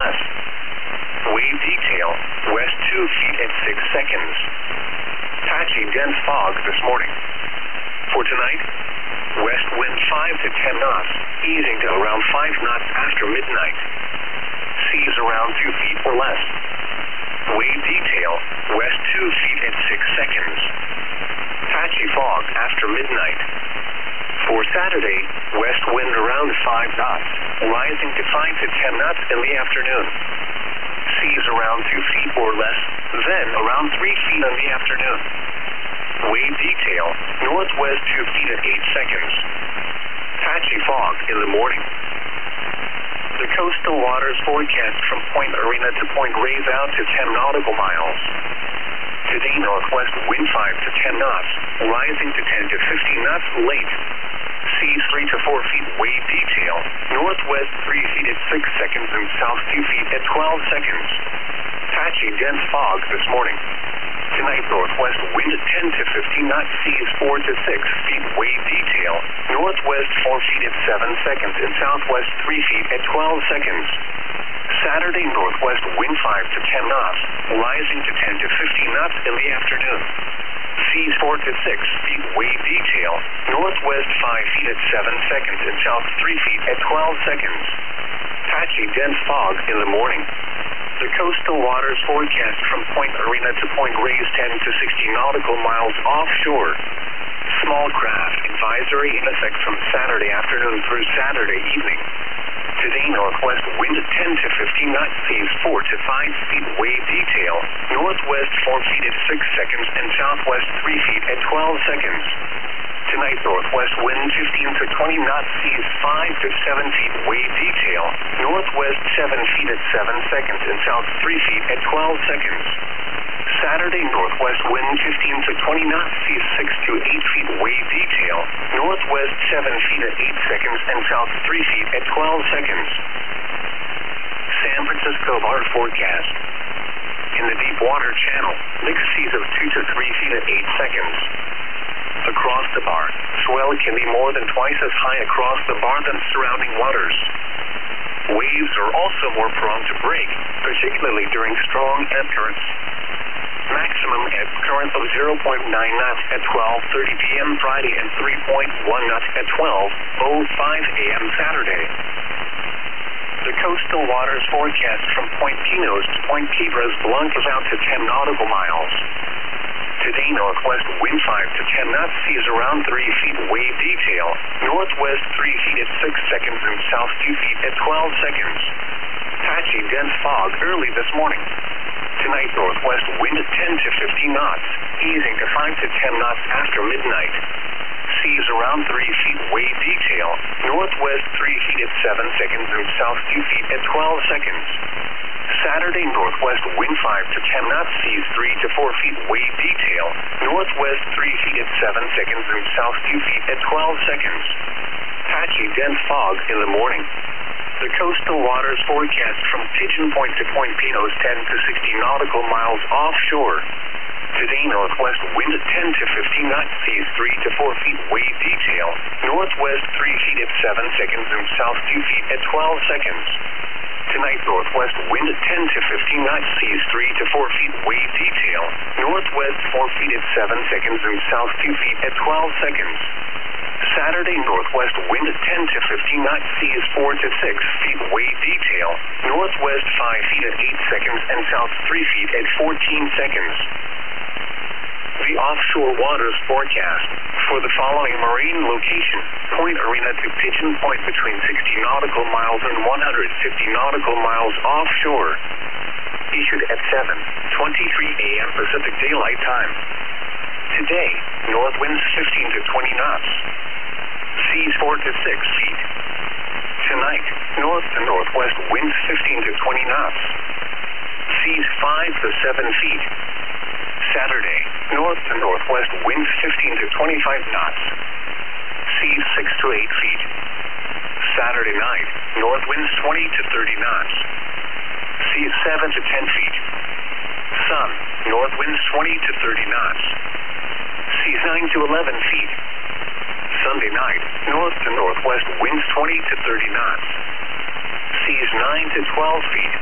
less. Wave detail, west 2 feet at 6 seconds. Patchy dense fog this morning. For tonight, west wind 5 to 10 knots, easing to around 5 knots after midnight. Seas around 2 feet or less. Wave detail, west 2 feet at 6 seconds. Patchy fog after midnight. For Saturday, west wind around 5 knots, rising to 5 to 10 knots in the afternoon. Seas around 2 feet or less, then around 3 feet in the afternoon. Wave detail, northwest 2 feet at 8 seconds. Patchy fog in the morning. The coastal waters forecast from Point Arena to Point Reyes out to 10 nautical miles. Today, northwest wind 5 to 10 knots, rising to 10 to 15 knots late. Seas 3 to 4 feet wave detail, northwest 3 feet at 6 seconds and south 2 feet at 12 seconds. Patchy dense fog this morning. Tonight, northwest wind at 10 to 15 knots, seas 4 to 6 feet wave detail, northwest 4 feet at 7 seconds and southwest 3 feet at 12 seconds. Saturday, northwest wind 5 to 10 knots, rising to 10 to 15 knots in the afternoon. Seas 4 to 6 feet wave detail, northwest 5 feet at 7 seconds and south 3 feet at 12 seconds. Patchy dense fog in the morning. The coastal waters forecast from Point Arena to Point Reyes 10 to 60 nautical miles offshore. Small craft advisory in effect from Saturday afternoon through Saturday evening. Today, northwest wind at 10 to 15 knots, seas 4 to 5 feet wave detail, northwest 4 feet at 6 seconds and southwest 3 feet at 12 seconds. Tonight, northwest wind 15 to 20 knots, seas 5 to 7 feet wave detail, northwest 7 feet at 7 seconds and south 3 feet at 12 seconds. Saturday, northwest wind 15 to 20 knots, seas 6 to 8 feet wave detail, northwest 7 feet at 8 seconds and south 3 feet at 12 seconds. San Francisco bar forecast. In the deep water channel, mixed seas of 2 to 3 feet at 8 seconds. Across the bar, swell can be more than twice as high across the bar than surrounding waters. Waves are also more prone to break, particularly during strong ebb currents. Maximum ebb current of 0.9 knots at 12:30 p.m. Friday and 3.1 knots at 12:05 a.m. Saturday. The coastal waters forecast from Point Pinos to Point Cabras Blancas out to 10 nautical miles. Today, northwest wind 5 to 10 knots, seas around 3 feet wave detail, northwest 3 feet at 6 seconds and south 2 feet at 12 seconds. Patchy dense fog early this morning. Tonight, northwest wind at 10 to 15 knots, easing to 5 to 10 knots after midnight. Seas around 3 feet wave detail, northwest 3 feet at 7 seconds and south 2 feet at 12 seconds. Saturday, northwest wind 5 to 10 knots, seas 3 to 4 feet wave detail, northwest 3 feet at 7 seconds and south 2 feet at 12 seconds. Patchy dense fog in the morning. The coastal waters forecast from Pigeon Point to Point Pinos 10 to 60 nautical miles offshore. Today, northwest wind at 10 to 15 knots, seas 3 to 4 feet wave detail, northwest 3 feet at 7 seconds and south 2 feet at 12 seconds. Tonight, northwest wind at 10 to 15 knots, seas 3 to 4 feet wave detail, northwest 4 feet at 7 seconds and south 2 feet at 12 seconds. Saturday, northwest wind at 10 to 15 knots, seas 4 to 6 feet wave detail, northwest 5 feet at 8 seconds and south 3 feet at 14 seconds. The offshore waters forecast for the following marine location: Point Arena to Pigeon Point between 60 nautical miles and 150 nautical miles offshore. Issued at 7:23 a.m. Pacific Daylight Time. Today, north winds 15 to 20 knots. Seas 4 to 6 feet. Tonight, north to northwest winds 15 to 20 knots. Seas 5 to 7 feet. Saturday, north to northwest winds 15 to 25 knots. Seas 6 to 8 feet. Saturday night, north winds 20 to 30 knots. Seas 7 to 10 feet. Sun, north winds 20 to 30 knots. Seas 9 to 11 feet. Sunday night, north to northwest winds 20 to 30 knots. Seas 9 to 12 feet.